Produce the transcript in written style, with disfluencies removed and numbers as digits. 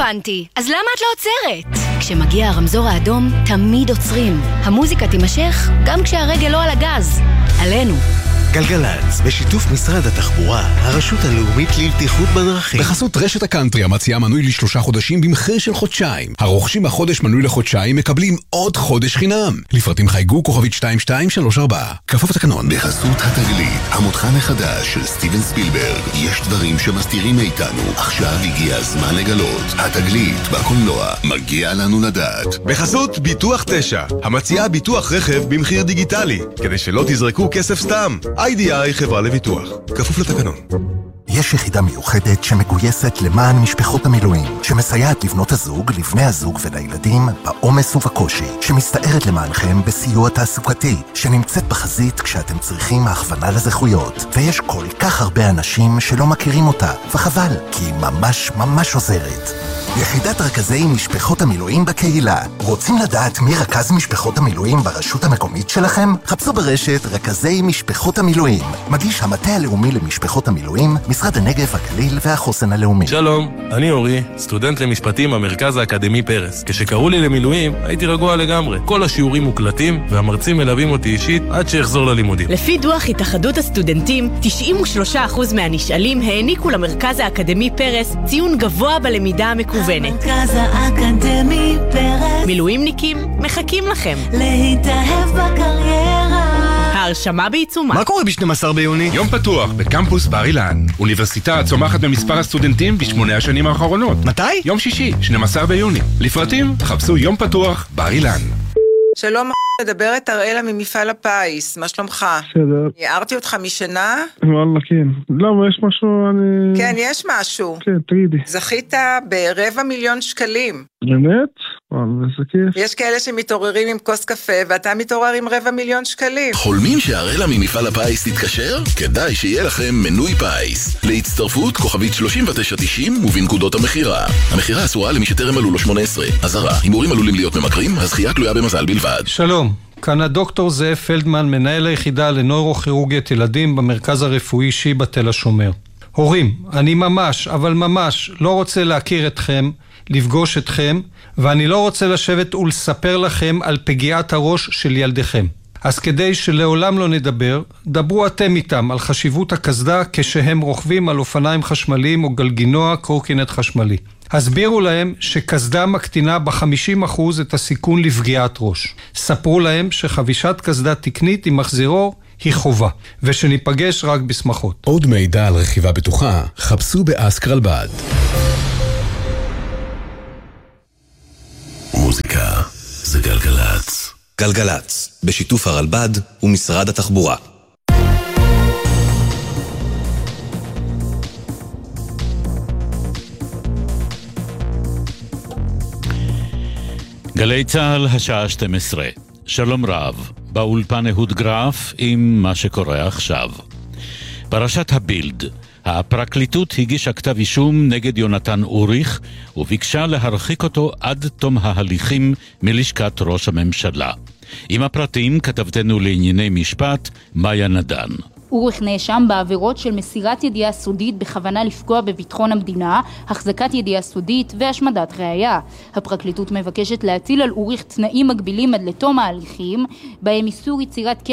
הבנתי. אז למה את לא עוצרת? כשמגיע הרמזור האדום, תמיד עוצרים. המוזיקה תימשך גם כשהרגל לא על הגז. עלינו. גלגלץ, בשיתוף משרד התחבורה, הרשות הלאומית לבטיחות בדרכים. בחסות רשת הקאנטרי המציעה מנוי ל3 חודשים במחיר של חודשיים. הרוכשים החודש מנוי לחודשיים מקבלים עוד חודש חינם. לפרטים חייגו כוכבית 2234. כפוף לתקנון. בחסות התגלית, המותחן החדש של סטיבן ספילברג. יש דברים שמסתירים מאיתנו. עכשיו הגיע הזמן לגלות. התגלית בקולנוע, מגיע לנו לדעת. בחסות ביטוח 9, המציעה ביטוח רכב במחיר דיגיטלי, כדי שלא תזרקו כסף סתם. IDI חברה לביטוח, כפוף לתקנון. יש יחידה מיוחדת שמגויסת למען משפחות המילואים, שמסייעת לבנות הזוג, לבני הזוג ולילדים בעומס ובקושי, שמסתערת למענכם בסיוע תעסוקתי, שנמצאת בחזית כשאתם צריכים הכוונה לזכויות. ויש כל כך הרבה אנשים שלא מכירים אותה, וחבל, כי היא ממש ממש עוזרת. יחידת רכזי משפחות המילואים בקהילה. רוצים לדעת מי רכז משפחות המילואים ברשות המקומית שלכם? חפשו ברשת רכזי משפחות המילואים. מגיש המטה הלאומי למשפחות המילואים, משרד הנגב, הגליל והחוסן הלאומי. שלום, אני אורי, סטודנט למשפטים במרכז האקדמי פרס. כשקראו לי למילואים, הייתי רגוע לגמרי. כל השיעורים מוקלטים והמרצים מלווים אותי אישית עד שיחזור ללימודים. לפי דוח התאחדות הסטודנטים, 93% מהנשאלים העניקו למרכז האקדמי פרס ציון גבוה בלמידה המקוונת. המרכז האקדמי פרס. מילואימניקים מחכים לכם. להתאהב בקריירה. ההרשמה בעיצומה. מה קורה ב-12 ביוני? יום פתוח בקמפוס בר אילן. אוניברסיטה צומחת במספר הסטודנטים ב8 השנים האחרונות. מתי? יום שישי, 12 ביוני. לפרטים, חפשו יום פתוח בר אילן. שלום, מדברת אראלה ממפעל הפיס, מה שלומך? בסדר. הערתי אותך משנה? וואלה, כן. למה, יש משהו, אני... כן, יש משהו. כן, תגידי. זכית ב250,000 שקלים. באמת? וואלה, זה כיף. יש כאלה שמתעוררים עם כוס קפה, ואתה מתעורר עם 250,000 שקלים. חולמים שאראלה ממפעל הפיס תתקשר? כדאי שיהיה לכם מנוי פיס. להצטרפות כוכבית 3990 ובנקודות המחירה. המחירה אסורה למי שטרם מלאו לו 18. אזהרה, הימורים עלולים להיות ממכרים, הזכייה תלויה במזל בלבד. שלום, כאן הדוקטור זאב פלדמן, מנהל היחידה לנוירוכירורגית ילדים במרכז הרפואי שיבא תל השומר. הורים, אני ממש, אבל ממש לא רוצה להכיר אתכם, לפגוש אתכם, ואני לא רוצה לשבת ולספר לכם על פגיעת הראש של ילדיכם. אז כדי שלעולם לא נדבר, דברו אתם איתם על חשיבות הקסדה כשהם רוכבים על אופניים חשמליים או גלגינוע קורקינט חשמלי. הסבירו להם שקסדה מקטינה ב50% את הסיכון לפגיעת ראש. ספרו להם שחבישת קסדה תקנית עם מחזירור היא חובה, ושניפגש רק בשמחות. עוד מידע על רכיבה בטוחה, חפשו באסק רלב"ד. מוזיקה זה גלגלץ. גלגלץ, בשיתוף הרלב"ד ומשרד התחבורה. גלי צהל, השעה 12. שלום רב, באולפן אהוד גרף עם מה שקורה עכשיו. פרשת הבילד. הפרקליטות הגישה כתב אישום נגד יונתן אוריך וביקשה להרחיק אותו עד תום ההליכים מלשכת ראש הממשלה. עם הפרטים כתבתנו לענייני משפט מאיה נדן. אוריך נאשם בעבירות של מסירת ידיעה סודית בכוונה לפגוע בביטחון המדינה, החזקת ידיעה סודית והשמדת ראיה. הפרקליטות מבקשת להטיל על אוריך תנאים מגבילים עד לתום ההליכים, בהם איסור יצירת